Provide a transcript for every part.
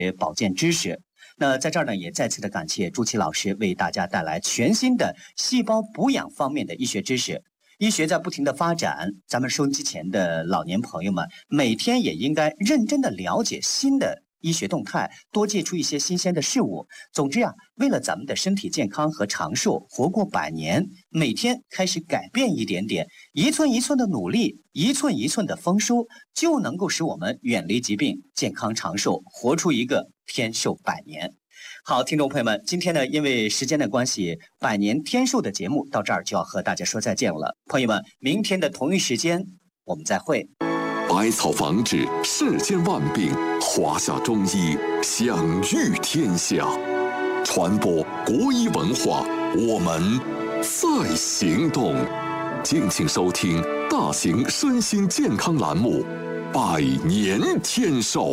保健知识。那在这儿呢，也再次的感谢朱琦老师为大家带来全新的细胞补养方面的医学知识。医学在不停的发展，咱们收音机前的老年朋友们每天也应该认真的了解新的医学动态，多接触一些新鲜的事物。总之啊，为了咱们的身体健康和长寿，活过100年，每天开始改变一点点，一寸一寸的努力，一寸一寸的丰收，就能够使我们远离疾病，健康长寿，活出一个天寿100年。好，听众朋友们，今天呢，因为时间的关系，100年天寿的节目到这儿就要和大家说再见了。朋友们，明天的同一时间我们再会。 百草防治世间万病，华夏中医享誉天下，传播国医文化，我们在行动。敬请收听大型身心健康栏目《100年天寿》。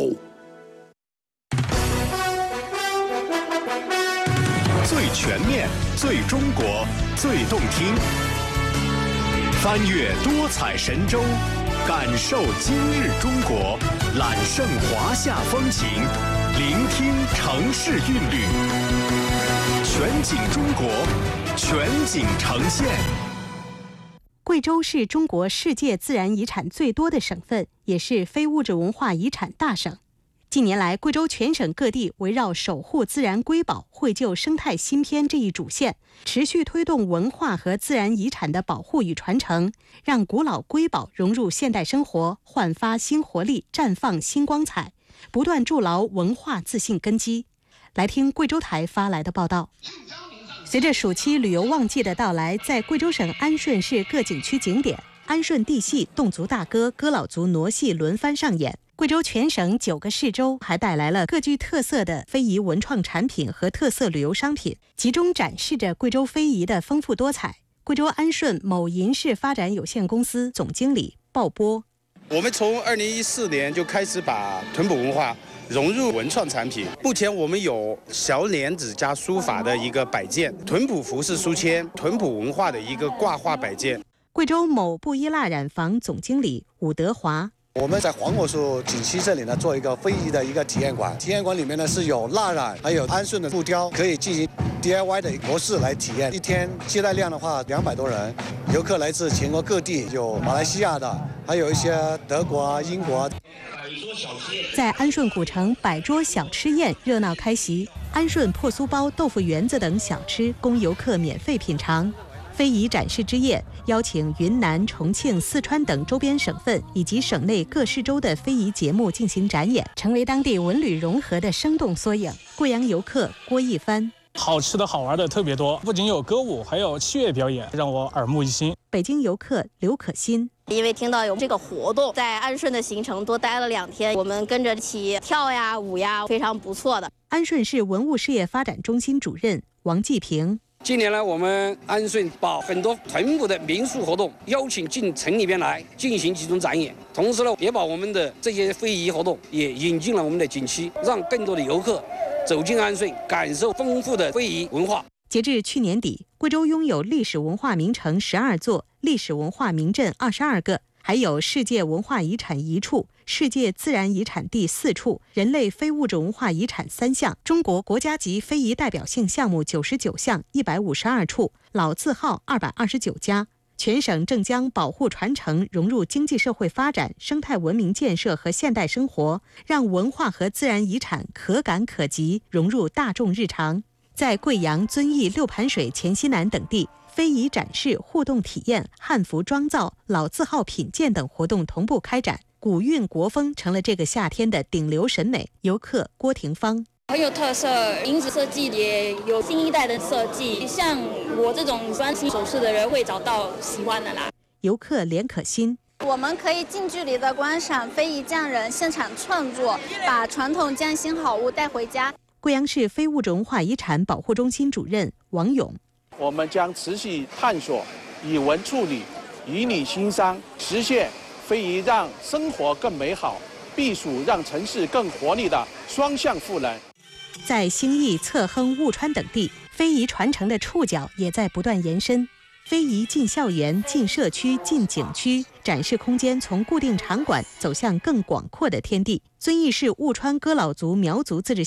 最全面、最中国、最动听，翻越多彩神州，感受今日中国，揽胜华夏风情，聆听城市韵律，全景中国，全景呈现。 贵州是中国世界自然遗产最多的省份，也是非物质文化遗产大省。近年来，贵州全省各地围绕守护自然瑰宝、绘就生态新篇这一主线，持续推动文化和自然遗产的保护与传承，让古老瑰宝融入现代生活，焕发新活力，绽放新光彩，不断筑牢文化自信根基。来听贵州台发来的报道。随着暑期旅游旺季的到来，在贵州省安顺市各景区景点，安顺地戏、侗族大歌、哥老族傩戏轮番上演。贵州全省9个市州还带来了各具特色的非遗文创产品和特色旅游商品，集中展示着贵州非遗的丰富多彩。贵州安顺某银饰发展有限公司总经理鲍波： 我们从2014年就开始把屯捕文化融入文创产品。目前我们有小莲子加书法的一个摆件，屯捕服饰书签，屯捕文化的一个挂画摆件。 贵州某布依蜡染坊总经理武德华： 我们在黄果树景区这里呢，做一个非遗的一个体验馆。体验馆里面呢是有蜡染，还有安顺的布雕，可以进行 DIY 的模式来体验。一天接待量的话200多人，游客来自全国各地，有马来西亚的，还有一些德国啊、英国啊。 在安顺古城100桌小吃宴热闹开席，安顺破酥包、豆腐圆子等小吃供游客免费品尝。非遗展示之夜，邀请云南、重庆、四川等周边省份以及省内各市州的非遗节目进行展演，成为当地文旅融合的生动缩影。贵阳游客郭一帆： 好吃的好玩的特别多，不仅有歌舞，还有器乐表演，让我耳目一新。 北京游客刘可欣： 因为听到有这个活动，在安顺的行程多待了2天，我们跟着一起跳呀、舞呀，非常不错的。 安顺市文物事业发展中心主任王继平： 近年来，我们安顺把很多屯捕的民俗活动邀请进城里边来进行集中展演，同时呢，也把我们的这些非遗活动也引进了我们的景区，让更多的游客走进安顺，感受丰富的非遗文化。 截至去年底，贵州拥有历史文化名城12座，历史文化名镇22个，还有世界文化遗产1处、世界自然遗产地4处、人类非物质文化遗产3项、中国国家级非遗代表性项目99项、152处、老字号229家。全省正将保护传承融入经济社会发展、生态文明建设和现代生活，让文化和自然遗产可感可及，融入大众日常。在贵阳、遵义、六盘水、黔西南等地，非遗展示、互动体验、汉服妆造、老字号品鉴等活动同步开展，古韵国风成了这个夏天的顶流审美。游客郭廷芳： 很有特色，银饰设计也有新一代的设计，像我这种喜欢新首饰的人会找到喜欢的啦。 游客连可欣： 我们可以近距离的观赏非遗匠人现场创作，把传统匠心好物带回家。 贵阳市非物质文化遗产保护中心主任王勇： 我们将持续探索以文处理，以理心商，实现非遗让生活更美好，避暑让城市更活力的双向赋能。 在兴义、侧亨、雾川等地，非遗传承的触角也在不断延伸。非遗进校园、进社区、进景区， 展示空间从固定场馆走向更广阔的天地。遵义市务川哥老族苗族自治